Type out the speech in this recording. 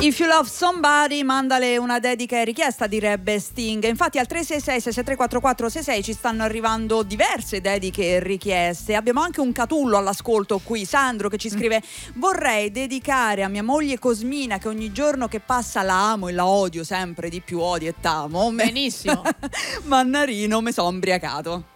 If you love somebody, mandale una dedica e richiesta, direbbe Sting. Infatti al 366-634466 ci stanno arrivando diverse dediche e richieste. Abbiamo anche un catullo all'ascolto qui, Sandro, che ci scrive: vorrei dedicare a mia moglie Cosmina, che ogni giorno che passa la amo e la odio sempre di più, odio e t'amo. Benissimo. Mannarino, me sono imbriacato.